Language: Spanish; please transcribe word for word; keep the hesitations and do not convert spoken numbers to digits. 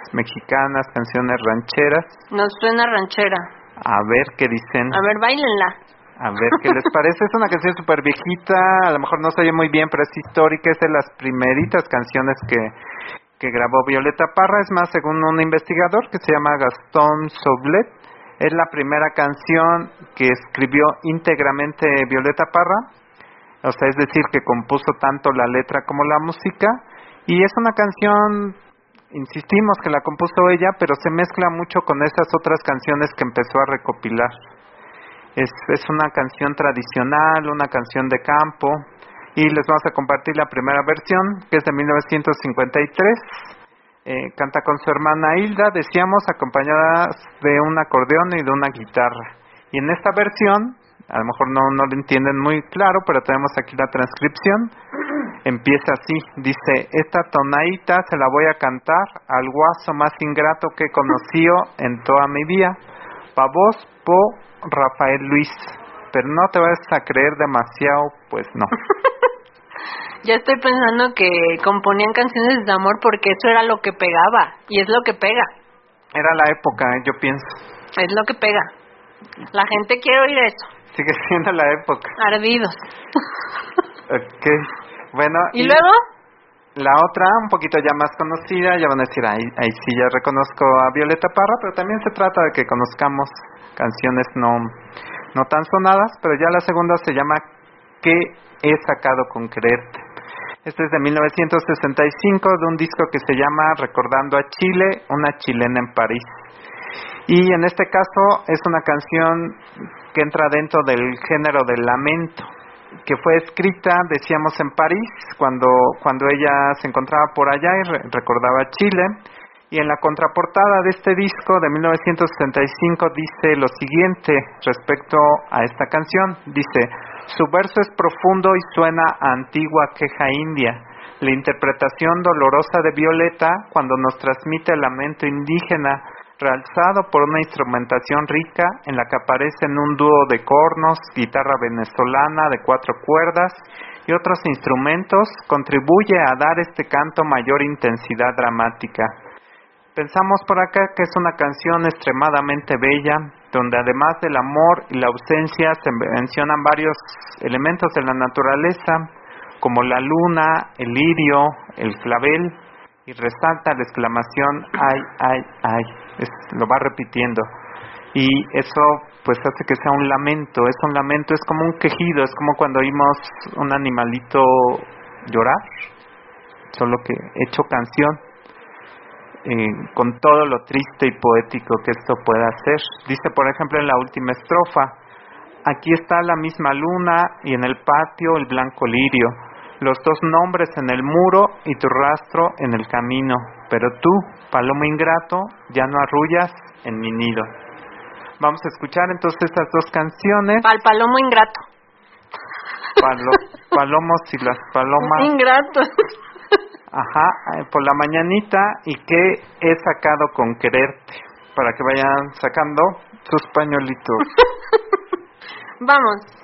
mexicanas, canciones rancheras. Nos suena ranchera. A ver qué dicen. A ver, báilenla. A ver qué les parece. Es una canción súper viejita, a lo mejor no se oye muy bien, pero es histórica, es de las primeritas canciones que, que grabó Violeta Parra. Es más, según un investigador que se llama Gastón Soblet, es la primera canción que escribió íntegramente Violeta Parra, o sea, es decir, que compuso tanto la letra como la música, y es una canción, insistimos que la compuso ella, pero se mezcla mucho con esas otras canciones que empezó a recopilar. Es, es una canción tradicional, una canción de campo, y les vamos a compartir la primera versión, que es de mil novecientos cincuenta y tres. Eh, canta con su hermana Hilda, decíamos, acompañadas de un acordeón y de una guitarra. Y en esta versión, a lo mejor no, no lo entienden muy claro, pero tenemos aquí la transcripción. Empieza así, dice: esta tonadita se la voy a cantar al guaso más ingrato que he conocido en toda mi vida. Pa' vos, po Rafael Luis. Pero no te vayas a creer demasiado, pues no. Ya estoy pensando que componían canciones de amor porque eso era lo que pegaba, y es lo que pega. Era la época, eh, yo pienso. Es lo que pega. La gente quiere oír eso. Sigue siendo la época. Ardidos. Ok, bueno. ¿Y, ¿Y luego? La otra, un poquito ya más conocida, ya van a decir, ahí, ahí sí ya reconozco a Violeta Parra, pero también se trata de que conozcamos canciones no, no tan sonadas, pero ya la segunda se llama ¿Qué he sacado con quererte? Este es de mil novecientos sesenta y cinco, de un disco que se llama Recordando a Chile, una chilena en París. Y en este caso es una canción que entra dentro del género del lamento, que fue escrita, decíamos, en París, cuando, cuando ella se encontraba por allá y re- recordaba Chile. Y en la contraportada de este disco de mil novecientos sesenta y cinco dice lo siguiente respecto a esta canción. Dice: su verso es profundo y suena a antigua queja india. La interpretación dolorosa de Violeta cuando nos transmite el lamento indígena, realzado por una instrumentación rica en la que aparecen un dúo de cornos, guitarra venezolana de cuatro cuerdas y otros instrumentos, contribuye a dar este canto mayor intensidad dramática. Pensamos por acá que es una canción extremadamente bella, donde además del amor y la ausencia se mencionan varios elementos de la naturaleza, como la luna, el lirio, el clavel, y resalta la exclamación ay, ay, ay, es, lo va repitiendo, y eso pues hace que sea un lamento, es un lamento, es como un quejido, es como cuando oímos un animalito llorar, solo que hecho canción, eh, con todo lo triste y poético que esto puede hacer. Dice, por ejemplo, en la última estrofa: aquí está la misma luna y en el patio el blanco lirio, los dos nombres en el muro y tu rastro en el camino, pero tú, palomo ingrato, ya no arrullas en mi nido. Vamos a escuchar entonces estas dos canciones. Pal palomo ingrato. Palo, palomos y las palomas. Ingratos. Ajá, eh, por la mañanita, y que he sacado con quererte, para que vayan sacando sus pañuelitos. Vamos.